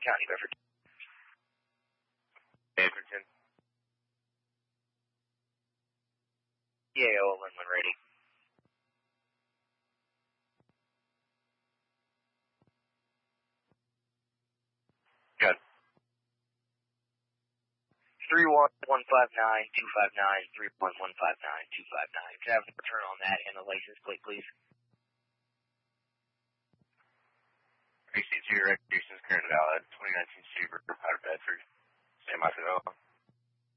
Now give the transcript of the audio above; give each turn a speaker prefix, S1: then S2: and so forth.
S1: County, Bedford.
S2: Edgerton.
S1: EAO, when ready.
S2: Good.
S1: 31159-259, 31159-259. Can I have the return on that and the license plate, please?
S2: AC2 registrations currently valid. 2019 Super out of Bedford. San Marcelo.